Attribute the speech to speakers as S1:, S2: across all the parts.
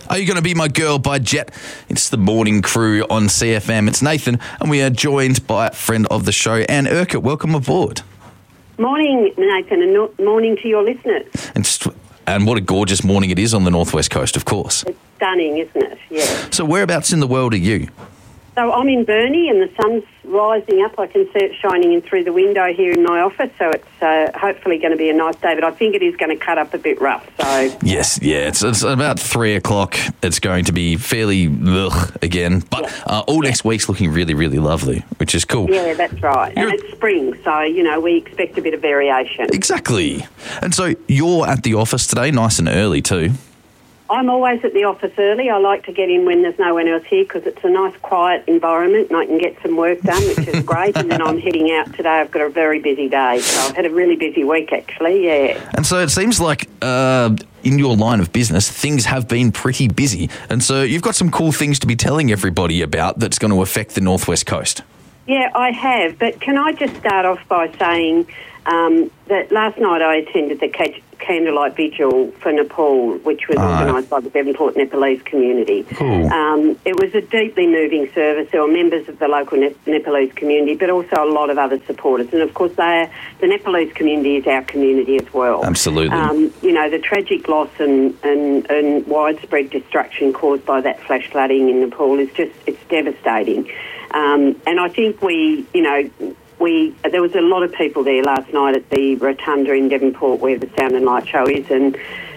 S1: Are You Going to Be My Girl by Jet? It's the morning crew on CFM. It's Nathan, and we are joined by a friend of the show, Anne Urquhart. Welcome aboard.
S2: Morning, Nathan, and morning to your listeners.
S1: And what a gorgeous morning it is on the northwest coast, of course.
S2: It's stunning, isn't it? Yeah.
S1: So whereabouts in the world are you?
S2: So I'm in Burnie and the sun's rising up. I can see it shining in through the window here in my office, so it's hopefully going to be a nice day, but I think it is going to cut up a bit rough. So
S1: Yes, yeah, it's about 3 o'clock. It's going to be fairly again, but all next week's looking really, really lovely, which is cool.
S2: Yeah, that's right. And it's spring, so, we expect a bit of variation.
S1: Exactly. And so you're at the office today, nice and early too.
S2: I'm always at the office early. I like to get in when there's no one else here because it's a nice, quiet environment and I can get some work done, which is great. And then I'm heading out today. I've got a very busy day. So I've had a really busy week, actually, yeah.
S1: And so it seems like in your line of business, things have been pretty busy. And so you've got some cool things to be telling everybody about that's going to affect the northwest coast.
S2: Yeah, I have. But can I just start off by saying that last night I attended the candlelight vigil for Nepal, which was organised by the Devonport Nepalese community.
S1: Cool.
S2: It was a deeply moving service. There were members of the local Nepalese community, but also a lot of other supporters. And, of course, the Nepalese community is our community as well.
S1: Absolutely.
S2: The tragic loss and widespread destruction caused by that flash flooding in Nepal is it's devastating. And I think there was a lot of people there last night at the Rotunda in Devonport where the Sound and Light show is, and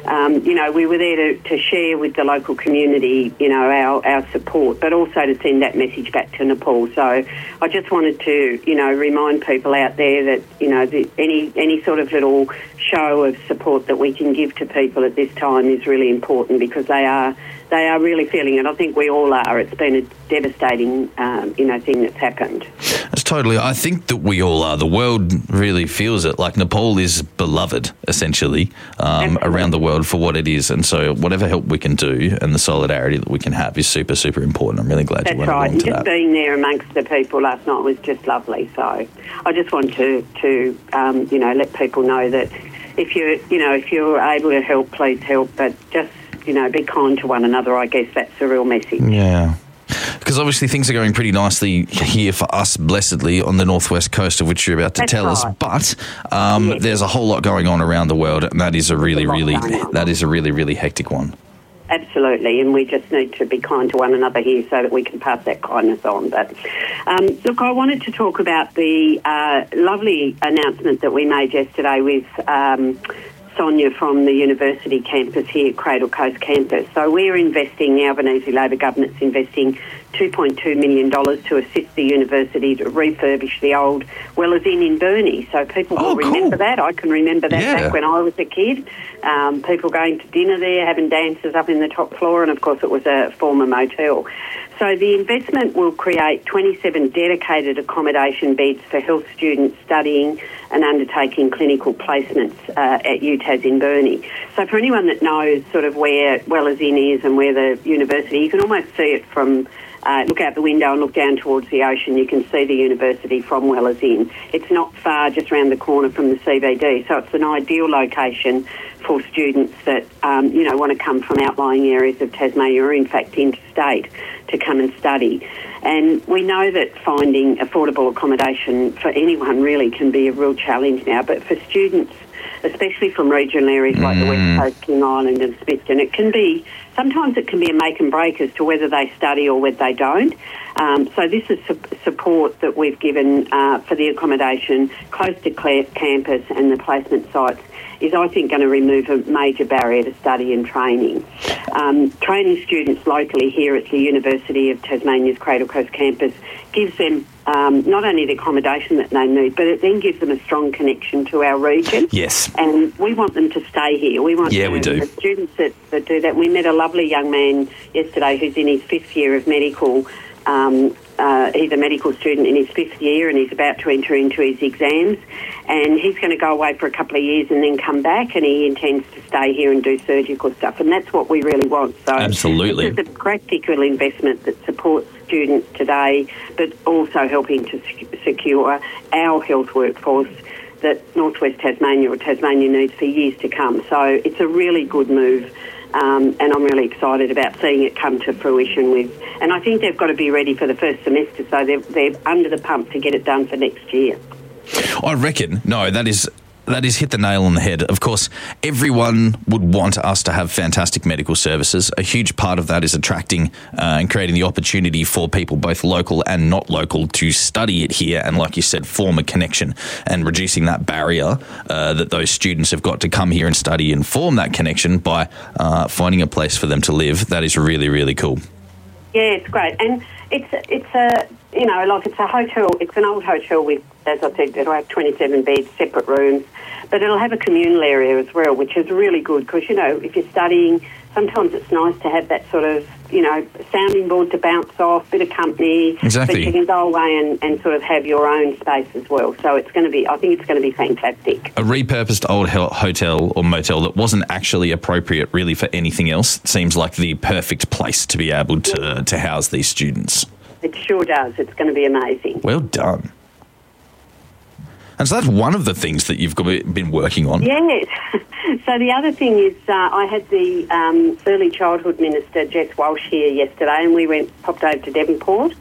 S2: we were there to share with the local community, our support, but also to send that message back to Nepal. So I just wanted to, remind people out there that, any sort of little show of support that we can give to people at this time is really important because they are really feeling it. I think we all are. It's been a devastating, thing that's happened.
S1: That's totally. I think that we all are. The world really feels it. Like Nepal is beloved, essentially, around the world for what it is. And so whatever help we can do and the solidarity that we can have is super, super important. I'm really glad you went along to that.
S2: Just being there amongst the people last night was just lovely. So I just want to let people know that if you're able to help, please help. But just be kind to one another. I guess that's the real message.
S1: Yeah. Because obviously things are going pretty nicely here for us, blessedly, on the northwest coast, of which you're about to tell us. But there's a whole lot going on around the world, and that is a really, really hectic one.
S2: Absolutely, and we just need to be kind to one another here so that we can pass that kindness on. But look, I wanted to talk about the lovely announcement that we made yesterday with Sonia from the university campus here, Cradle Coast campus. So we're investing, the Albanese Labor government's investing $2.2 million to assist the university to refurbish the old Wellers Inn in Burnie. So people will remember that. I can remember that back when I was a kid. People going to dinner there, having dances up in the top floor, and of course it was a former motel. So the investment will create 27 dedicated accommodation beds for health students studying and undertaking clinical placements at UTAS in Burnie. So for anyone that knows sort of where Wellers Inn is and where the university, you can almost see it from look out the window and look down towards the ocean. You can see the university from Wellers Inn. It's not far, just around the corner from the CBD. So it's an ideal location for students that, want to come from outlying areas of Tasmania or, in fact, interstate to come and study. And we know that finding affordable accommodation for anyone really can be a real challenge now, but for students, especially from regional areas like the West Coast, King Island and Smithton, sometimes it can be a make and break as to whether they study or whether they don't. So this is support that we've given for the accommodation close to campus and the placement sites is, I think, going to remove a major barrier to study and training. Training students locally here at the University of Tasmania's Cradle Coast campus gives them not only the accommodation that they need, but it then gives them a strong connection to our region.
S1: Yes.
S2: And we want them to stay here. We want
S1: we do.
S2: The students that do that. We met a lovely young man yesterday who's in his 5th year of medical. He's a medical student in his 5th year and he's about to enter into his exams, and he's going to go away for a couple of years and then come back, and he intends to stay here and do surgical stuff, and that's what we really want. So
S1: absolutely,
S2: it's a practical investment that supports students today, but also helping to secure our health workforce that Northwest Tasmania or Tasmania needs for years to come. So it's a really good move and I'm really excited about seeing it come to fruition and I think they've got to be ready for the first semester, so they're under the pump to get it done for next year.
S1: I reckon, that is hit the nail on the head. Of course, everyone would want us to have fantastic medical services. A huge part of that is attracting and creating the opportunity for people, both local and not local, to study it here and, like you said, form a connection, and reducing that barrier that those students have got to come here and study and form that connection by finding a place for them to live. That is really, really cool.
S2: Yeah, it's great. And it's a hotel. It's an old hotel with, as I said, it'll have 27 beds, separate rooms, but it'll have a communal area as well, which is really good because, if you're studying, sometimes it's nice to have that sort of, sounding board to bounce off, bit of company.
S1: Exactly.
S2: But you can go away and sort of have your own space as well. So I think it's going to be fantastic.
S1: A repurposed old hotel or motel that wasn't actually appropriate really for anything else seems like the perfect place to be able to house these students.
S2: It sure does. It's going to be amazing.
S1: Well done. And so that's one of the things that you've been working on.
S2: Yes. So the other thing is I had the early childhood minister, Jess Walsh, here yesterday, and we popped over to Devonport,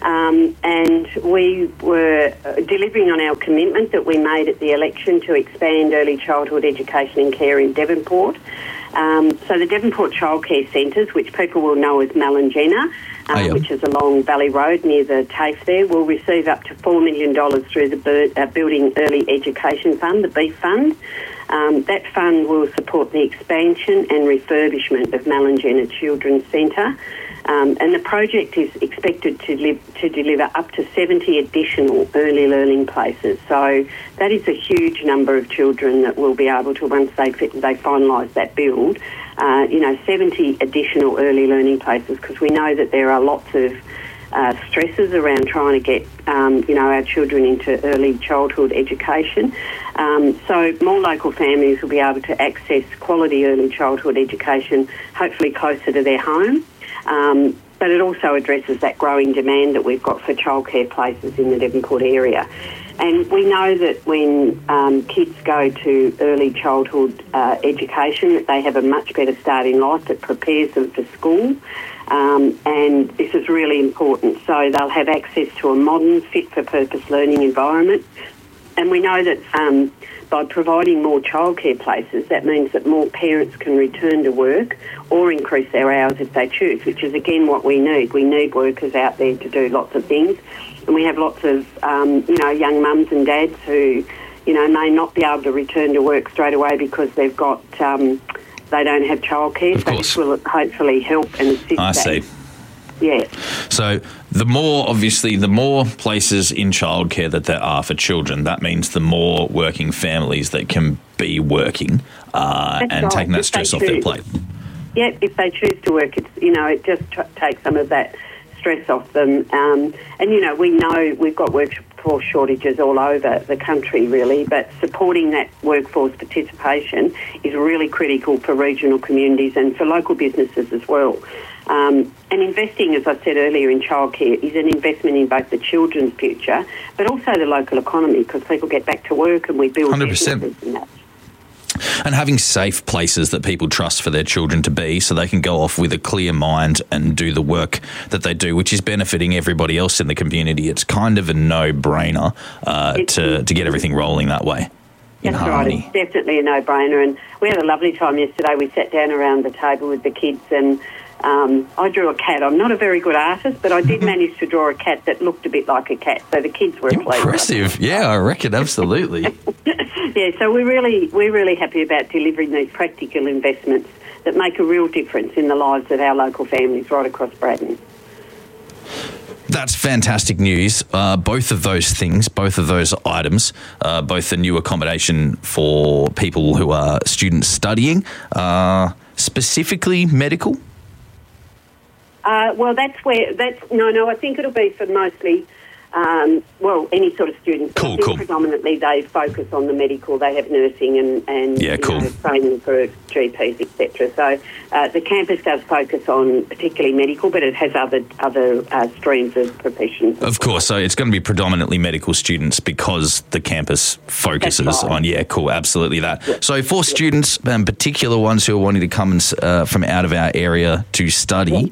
S2: and we were delivering on our commitment that we made at the election to expand early childhood education and care in Devonport. So the Devonport Childcare Centres, which people will know as Malangena, which is along Valley Road near the TAFE there, will receive up to $4 million through the Building Early Education Fund, the BEEF Fund. That fund will support the expansion and refurbishment of Malangena Children's Centre. And the project is expected to deliver up to 70 additional early learning places. So that is a huge number of children that will be able to, once they finalise that build, 70 additional early learning places, because we know that there are lots of stresses around trying to get, our children into early childhood education. So more local families will be able to access quality early childhood education, hopefully closer to their home. But it also addresses that growing demand that we've got for childcare places in the Devonport area. And we know that when kids go to early childhood education, that they have a much better start in life that prepares them for school. And this is really important. So they'll have access to a modern, fit-for-purpose learning environment. And we know that by providing more childcare places, that means that more parents can return to work or increase their hours if they choose, which is, again, what we need. We need workers out there to do lots of things. And we have lots of, young mums and dads who, may not be able to return to work straight away because they've got, they don't have childcare. So this will hopefully help and assist
S1: I see.
S2: Yeah.
S1: So the more places in childcare that there are for children, that means the more working families that can be working and taking that stress off their plate.
S2: Yeah, if they choose to work, it's, it just takes some of that stress off them. We know we've got workforce shortages all over the country, really, but supporting that workforce participation is really critical for regional communities and for local businesses as well. And investing, as I said earlier, in childcare is an investment in both the children's future, but also the local economy, because people get back to work and we build
S1: 100%.
S2: businesses in that.
S1: And having safe places that people trust for their children to be, so they can go off with a clear mind and do the work that they do, which is benefiting everybody else in the community. It's kind of a no-brainer to get everything rolling that way.
S2: That's right. It's definitely a no-brainer. And we had a lovely time yesterday. We sat down around the table with the kids and I drew a cat. I'm not a very good artist, but I did manage to draw a cat that looked a bit like a cat. So the kids were pleased.
S1: Impressive. Yeah, I reckon, absolutely.
S2: Yeah, so we're really happy about delivering these practical investments that make a real difference in the lives of our local families right across Braddon.
S1: That's fantastic news. Both of those things, both of those items, both the new accommodation for people who are students studying, specifically medical? I think it'll be for mostly, any sort of students. Cool.
S2: Predominantly they focus on the medical. They have nursing and
S1: cool.
S2: Training for GPs, etc. So the campus does focus on particularly medical, but it has other streams of professions.
S1: Of course, so it's going to be predominantly medical students because the campus focuses on, cool, absolutely that.
S2: Yep.
S1: So for students, particular ones who are wanting to come from out of our area to study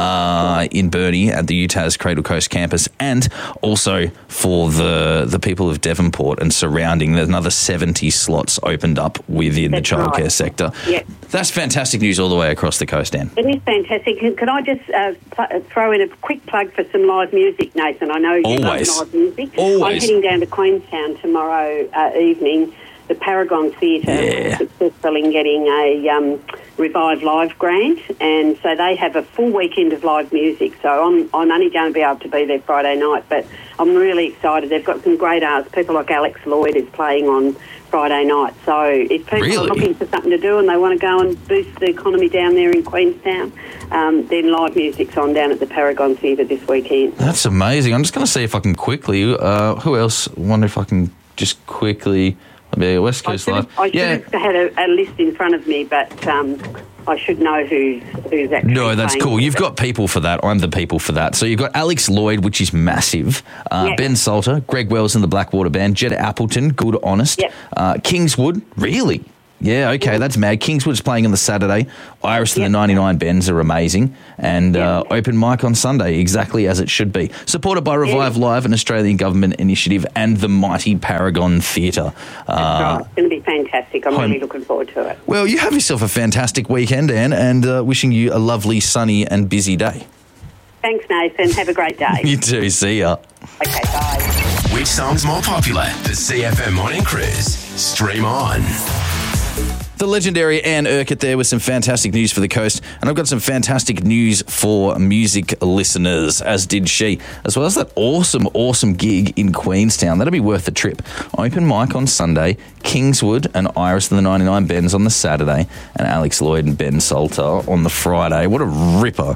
S1: in Burnie at the UTAS Cradle Coast campus, and also for the people of Devonport and surrounding, there's another 70 slots opened up within the childcare sector.
S2: Yep.
S1: That's fantastic news all the way across the coast, Dan.
S2: It is fantastic. Can I just throw in a quick plug for some live music, Nathan? I know you love live music.
S1: Always.
S2: I'm heading down to Queenstown tomorrow evening. The Paragon Theatre was successful in getting a Revive Live grant, and so they have a full weekend of live music. So I'm only going to be able to be there Friday night, but I'm really excited. They've got some great artists. People like Alex Lloyd is playing on Friday night. So if people are looking for something to do and they want to go and boost the economy down there in Queenstown, then live music's on down at the Paragon Theatre this weekend.
S1: That's amazing. I'm just going to see if I can quickly, who else? I wonder if I can just quickly, maybe West Coast Live.
S2: I should have had a list in front of me, but I should know who's actually.
S1: No, that's cool. You've got people for that. I'm the people for that. So you've got Alex Lloyd, which is massive. Ben Salter, Greg Wells and the Blackwater Band, Jetta Appleton, Good Honest.
S2: Yep.
S1: Kingswood, really? Yeah, okay, that's mad. Kingswood's playing on the Saturday. Iris and the 99 Bends are amazing. And open mic on Sunday, exactly as it should be. Supported by Revive Live, an Australian government initiative, and the mighty Paragon Theatre.
S2: That's right. It's going to be fantastic. I'm really looking forward to it.
S1: Well, you have yourself a fantastic weekend, Anne, and wishing you a lovely, sunny and busy day.
S2: Thanks, Nathan. Have a great day.
S1: You too. See ya.
S2: Okay, bye.
S3: Which song's more popular? The CFM Morning Cruise. Stream on.
S1: The legendary Anne Urquhart there with some fantastic news for the coast. And I've got some fantastic news for music listeners, as did she, as well as that awesome gig in Queenstown. That'll be worth the trip. Open mic on Sunday, Kingswood and Iris and the 99 Bends on the Saturday, and Alex Lloyd and Ben Salter on the Friday. What a ripper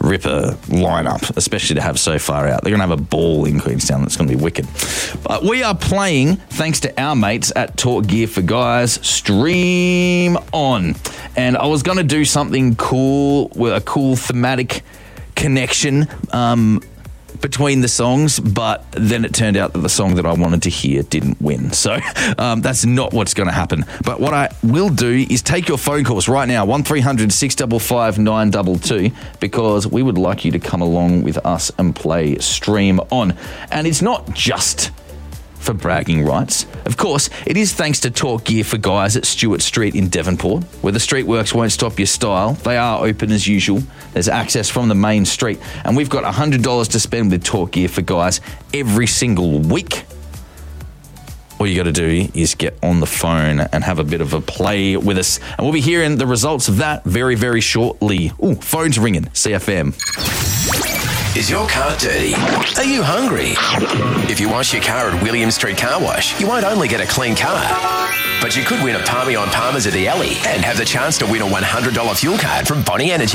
S1: lineup, especially to have so far out. They're going to have a ball in Queenstown that's going to be wicked. But we are playing, thanks to our mates at Talk Gear for Guys, Stream On. And I was going to do something cool, with a cool thematic connection between the songs, but then it turned out that the song that I wanted to hear didn't win. So that's not what's going to happen. But what I will do is take your phone calls right now, 1300 655 922, because we would like you to come along with us and play Stream On. And it's not just for bragging rights. Of course, it is thanks to Talk Gear for Guys at Stewart Street in Devonport, where the streetworks won't stop your style. They are open as usual. There's access from the main street, and we've got $100 to spend with Talk Gear for Guys every single week. All you got to do is get on the phone and have a bit of a play with us, and we'll be hearing the results of that very, very shortly. Ooh, phone's ringing. CFM.
S3: Is your car dirty? Are you hungry? If you wash your car at William Street Car Wash, you won't only get a clean car, but you could win a Palmy on Palmers at the Alley and have the chance to win a $100 fuel card from Bonnie Energy.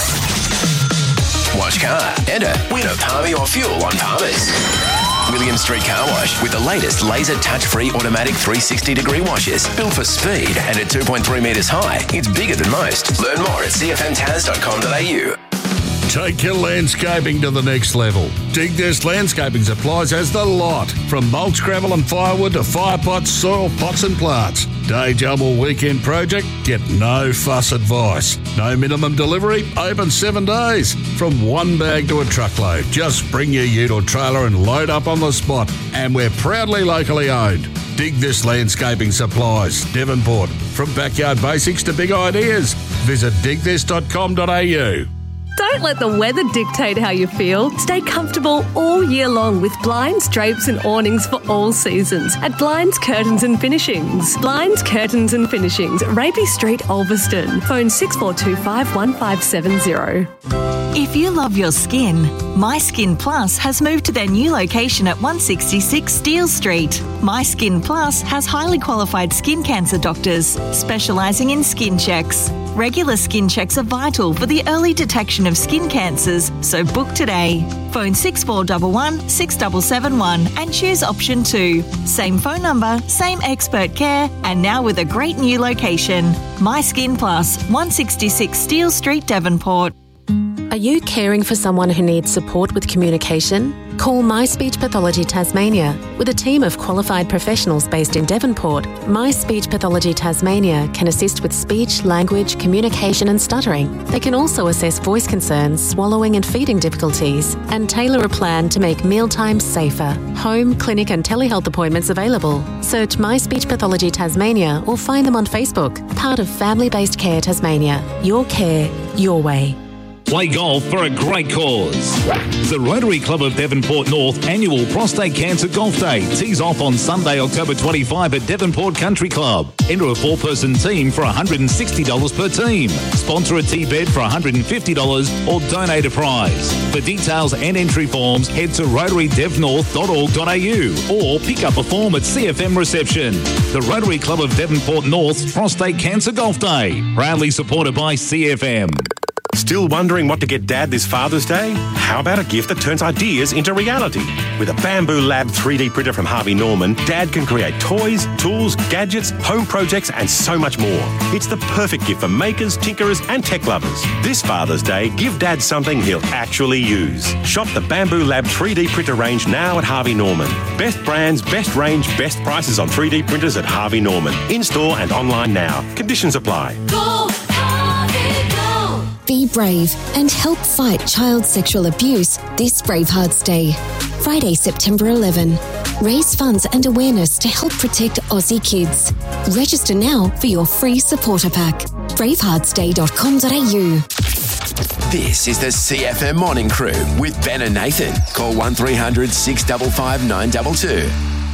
S3: Wash car, enter, win a Palmy or fuel on Palmers. William Street Car Wash with the latest laser touch-free automatic 360-degree washes. Built for speed and at 2.3 metres high, it's bigger than most. Learn more at cfmtaz.com.au.
S4: Take your landscaping to the next level. Dig This Landscaping Supplies has the lot. From mulch, gravel and firewood to fire pots, soil pots and plants. Day job or weekend project? Get no fuss advice. No minimum delivery? Open 7 days. From one bag to a truckload. Just bring your ute or trailer and load up on the spot. And we're proudly locally owned. Dig This Landscaping Supplies, Devonport. From backyard basics to big ideas. Visit digthis.com.au.
S5: Don't let the weather dictate how you feel. Stay comfortable all year long with blinds, drapes and awnings for all seasons at Blinds, Curtains and Finishings. Blinds, Curtains and Finishings, Rapey Street, Ulverston. Phone 6425 1570.
S6: If you love your skin, My Skin Plus has moved to their new location at 166 Steele Street. My Skin Plus has highly qualified skin cancer doctors specialising in skin checks. Regular skin checks are vital for the early detection of skin cancers, so book today. Phone 6411 6771 and choose option 2. Same phone number, same expert care, and now with a great new location. My Skin Plus, 166 Steele Street, Devonport.
S7: Are you caring for someone who needs support with communication? Call My Speech Pathology Tasmania. With a team of qualified professionals based in Devonport, My Speech Pathology Tasmania can assist with speech, language, communication and stuttering. They can also assess voice concerns, swallowing and feeding difficulties, and tailor a plan to make mealtimes safer. Home, clinic and telehealth appointments available. Search My Speech Pathology Tasmania or find them on Facebook. Part of Family Based Care Tasmania. Your care, your way.
S8: Play golf for a great cause. The Rotary Club of Devonport North annual Prostate Cancer Golf Day tees off on Sunday, October 25 at Devonport Country Club. Enter a 4-person team for $160 per team. Sponsor a tee bed for $150 or donate a prize. For details and entry forms, head to rotarydevnorth.org.au or pick up a form at CFM reception. The Rotary Club of Devonport North's Prostate Cancer Golf Day, proudly supported by CFM.
S9: Still wondering what to get Dad this Father's Day? How about a gift that turns ideas into reality? With a Bamboo Lab 3D printer from Harvey Norman, Dad can create toys, tools, gadgets, home projects and so much more. It's the perfect gift for makers, tinkerers and tech lovers. This Father's Day, give Dad something he'll actually use. Shop the Bamboo Lab 3D printer range now at Harvey Norman. Best brands, best range, best prices on 3D printers at Harvey Norman. In-store and online now. Conditions apply.
S10: Go, Harvey, go! Be brave and help fight child sexual abuse this Bravehearts Day. Friday, September 11. Raise funds and awareness to help protect Aussie kids. Register now for your free supporter pack. braveheartsday.com.au.
S3: This is the CFM Morning Crew with Ben and Nathan. Call 1300 655 922.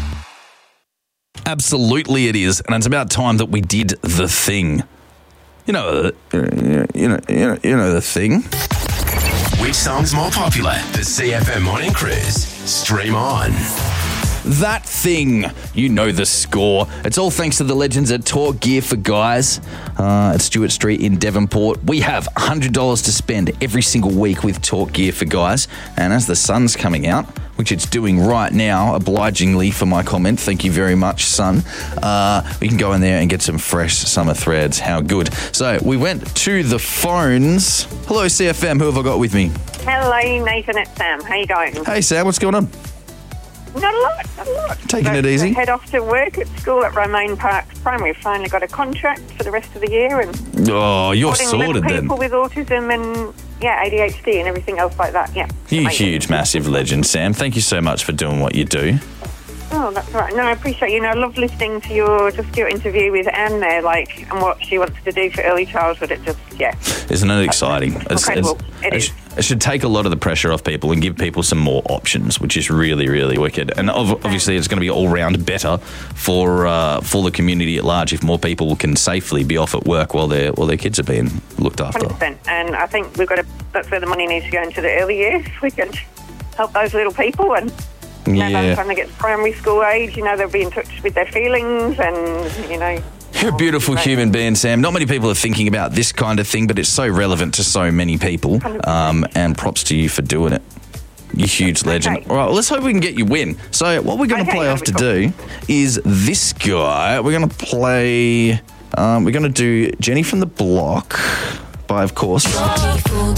S1: Absolutely it is, and it's about time that we did the thing. You know the thing.
S3: Which song's more popular? The CFM Morning Cruise. Stream on.
S1: That thing. You know the score. It's all thanks to the legends at Talk Gear for Guys at Stewart Street in Devonport. We have $100 to spend every single week with Talk Gear for Guys. And as the sun's coming out, which it's doing right now, obligingly for my comment, thank you very much, son, we can go in there and get some fresh summer threads. How good. So we went to the phones. Hello, CFM. Who have I got with me?
S11: Hello, Nathan. It's Sam. How you going?
S1: Hey, Sam. What's going on?
S11: Not a lot.
S1: Taking it easy.
S11: Head off to work at school at Romaine Parks Primary. Finally got a contract for the rest of the year. And
S1: oh, you're sorted then.
S11: People with autism and, ADHD and everything else like that,
S1: You huge, massive legend, Sam. Thank you so much for doing what you do.
S11: Oh, that's right. No, I appreciate I love listening to your interview with Anne there, and what she wants to do for early childhood. It just,
S1: Isn't it exciting?
S11: Incredible.
S1: It should take a lot of the pressure off people and give people some more options, which is really, really wicked. And obviously it's going to be all round better for the community at large if more people can safely be off at work while their kids are being looked after.
S11: 100%. And I think that's where the money needs to go into the early years. We can help those little people and by the time they get to primary school age, they'll be in touch with their feelings and,
S1: You're a beautiful human being, Sam. Not many people are thinking about this kind of thing, but it's so relevant to so many people. And props to you for doing it. You huge legend.
S11: Okay.
S1: All right, well, let's hope we can get you win. So what we're going to play off to do is this guy. We're going to play... we're going to do Jenny from the Block by, of course...
S10: I'm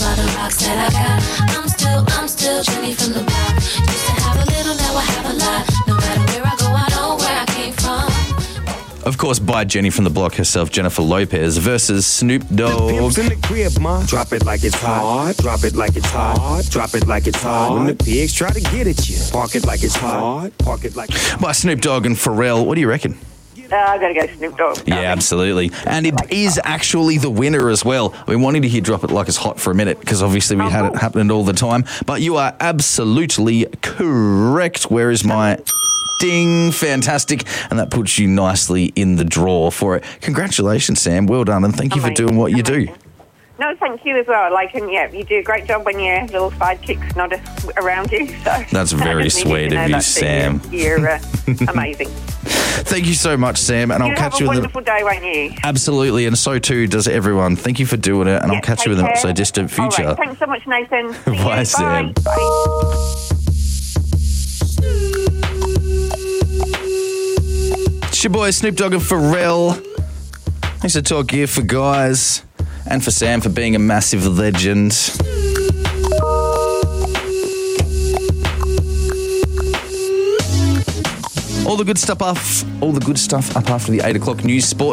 S10: still Jenny from the Block. Used to have a little, now I have a lot. No matter where I go, I know where I came from.
S1: Of course, by Jenny from the Block herself, Jennifer Lopez versus Snoop Dogg.
S12: In the crib, ma. Drop it like it's hot. Drop it like it's hot. Drop it like it's hot. When the pigs try to get at you, park it like it's hot. Park it like it's hot.
S1: By Snoop Dogg and Pharrell. What do you reckon?
S11: I got to go Snoop Dogg.
S1: Yeah, absolutely. And it is actually the winner as well. I've been wanting to hear Drop It Like It's Hot for a minute because obviously we had it happening all the time. But you are absolutely correct. Where is my... Ding, fantastic. And that puts you nicely in the draw for it. Congratulations, Sam. Well done. And thank you for doing what you do.
S11: No, thank you as well. You do a great job when your little sidekick's not around you. So
S1: that's very sweet of you, Sam.
S11: You're amazing.
S1: Thank you so much, Sam, and I'll catch you with
S11: a wonderful day, won't you?
S1: Absolutely, and so too does everyone. Thank you for doing it, and I'll catch you in the not so distant future.
S11: All right. Thanks so much, Nathan.
S1: Bye, Sam.
S11: Bye.
S1: It's your boy Snoop Dogg and Pharrell. Thanks for Talk Gear for guys, and for Sam for being a massive legend. All the good stuff up after the 8 o'clock news. Sport